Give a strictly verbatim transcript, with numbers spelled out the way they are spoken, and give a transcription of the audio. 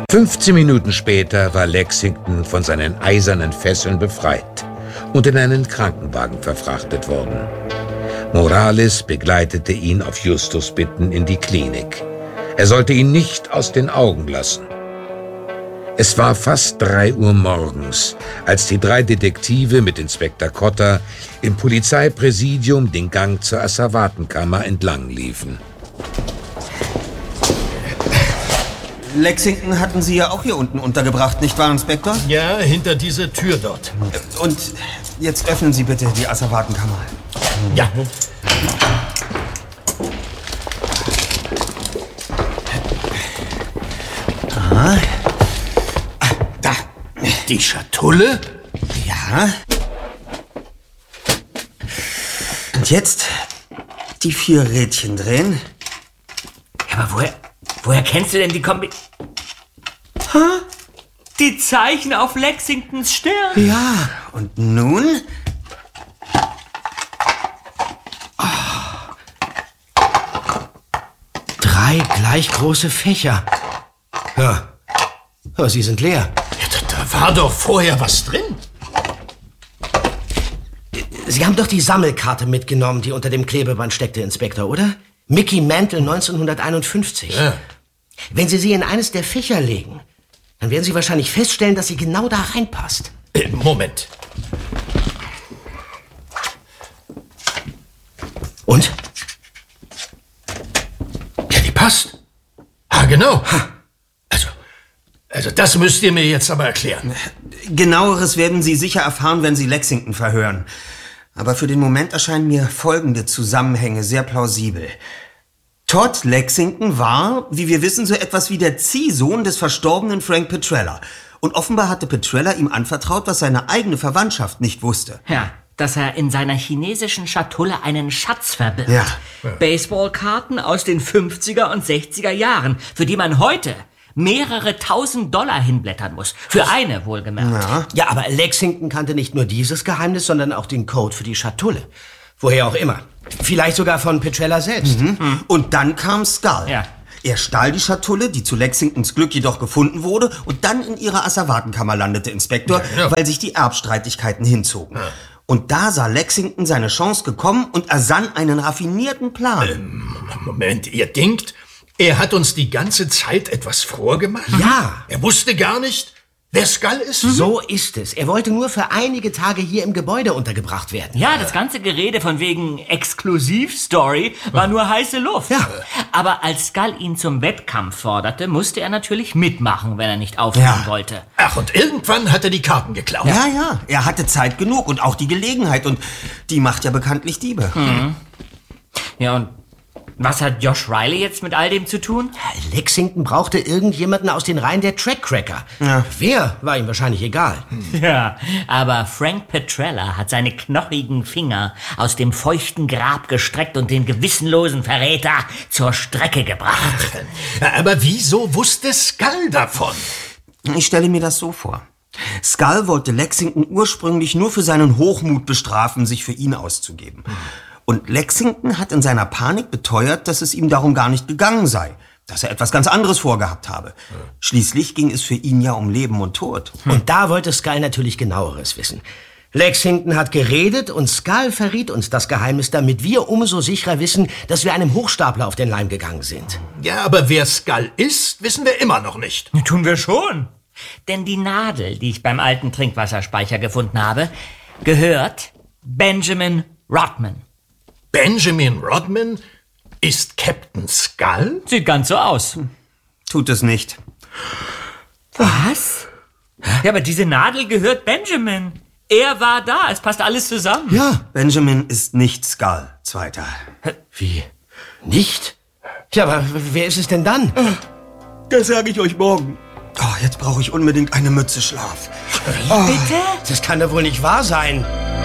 fünfzehn Minuten später war Lexington von seinen eisernen Fesseln befreit und in einen Krankenwagen verfrachtet worden. Morales begleitete ihn auf Justus Bitten in die Klinik. Er sollte ihn nicht aus den Augen lassen. Es war fast drei Uhr morgens, als die drei Detektive mit Inspektor Cotter im Polizeipräsidium den Gang zur Asservatenkammer entlang liefen. Lexington hatten Sie ja auch hier unten untergebracht, nicht wahr, Inspektor? Ja, hinter dieser Tür dort. Und jetzt öffnen Sie bitte die Asservatenkammer. Ja. Ah. Da, die Schatulle? Ja. Und jetzt die vier Rädchen drehen. Aber woher, woher kennst du denn die Kombi... Ha? Die Zeichen auf Lexingtons Stirn? Ja, und nun... Oh. Drei gleich große Fächer. Ja, aber sie sind leer. Ja, da, da war doch vorher was drin. Sie haben doch die Sammelkarte mitgenommen, die unter dem Klebeband steckte, Inspektor, oder? Mickey Mantle neunzehnhunderteinundfünfzig. Ja. Wenn Sie sie in eines der Fächer legen, dann werden Sie wahrscheinlich feststellen, dass sie genau da reinpasst. Äh, Moment. Und? Ja, die passt. Ah, genau. Also, also das müsst ihr mir jetzt aber erklären. Genaueres werden Sie sicher erfahren, wenn Sie Lexington verhören. Aber für den Moment erscheinen mir folgende Zusammenhänge sehr plausibel. Todd Lexington war, wie wir wissen, so etwas wie der Ziehsohn des verstorbenen Frank Petrella. Und offenbar hatte Petrella ihm anvertraut, was seine eigene Verwandtschaft nicht wusste. Ja, dass er in seiner chinesischen Schatulle einen Schatz verbirgt. Ja. Baseballkarten aus den fünfziger und sechziger Jahren, für die man heute mehrere tausend Dollar hinblättern muss. Für eine, wohlgemerkt. Ja. Ja, aber Lexington kannte nicht nur dieses Geheimnis, sondern auch den Code für die Schatulle. Woher auch immer. Vielleicht sogar von Petrella selbst. Mhm. Mhm. Und dann kam Skull. Ja. Er stahl die Schatulle, die zu Lexingtons Glück jedoch gefunden wurde, und dann in ihrer Asservatenkammer landete, Inspektor, Ja, ja. weil sich die Erbstreitigkeiten hinzogen. Ja. Und da sah Lexington seine Chance gekommen und ersann einen raffinierten Plan. Ähm, Moment, ihr denkt, er hat uns die ganze Zeit etwas vorgemacht? Ja. Er wusste gar nicht, wer Skull ist? So ist es. Er wollte nur für einige Tage hier im Gebäude untergebracht werden. Ja, das ganze Gerede von wegen Exklusivstory war nur heiße Luft. Ja. Aber als Skull ihn zum Wettkampf forderte, musste er natürlich mitmachen, wenn er nicht aufhören Ja. wollte. Ach, und irgendwann hat er die Karten geklaut. Ja, ja, er hatte Zeit genug und auch die Gelegenheit. Und die macht ja bekanntlich Diebe. Mhm. Ja, und was hat Josh Riley jetzt mit all dem zu tun? Lexington brauchte irgendjemanden aus den Reihen der Trackcracker. Ja. Wer, war ihm wahrscheinlich egal. Ja, aber Frank Petrella hat seine knochigen Finger aus dem feuchten Grab gestreckt und den gewissenlosen Verräter zur Strecke gebracht. Aber wieso wusste Skull davon? Ich stelle mir das so vor. Skull wollte Lexington ursprünglich nur für seinen Hochmut bestrafen, sich für ihn auszugeben. Und Lexington hat in seiner Panik beteuert, dass es ihm darum gar nicht gegangen sei, dass er etwas ganz anderes vorgehabt habe. Schließlich ging es für ihn ja um Leben und Tod. Und da wollte Skull natürlich Genaueres wissen. Lexington hat geredet und Skull verriet uns das Geheimnis, damit wir umso sicherer wissen, dass wir einem Hochstapler auf den Leim gegangen sind. Ja, aber wer Skull ist, wissen wir immer noch nicht. Tun wir schon. Denn die Nadel, die ich beim alten Trinkwasserspeicher gefunden habe, gehört Benjamin Rodman. Benjamin Rodman ist Captain Skull? Sieht ganz so aus. Tut es nicht. Was? Ja, aber diese Nadel gehört Benjamin. Er war da, es passt alles zusammen. Ja, Benjamin ist nicht Skull, Zweiter. Wie? Nicht? Ja, aber wer ist es denn dann? Das sage ich euch morgen. Oh, jetzt brauche ich unbedingt eine Mütze Schlaf. Oh, bitte? Das kann doch wohl nicht wahr sein.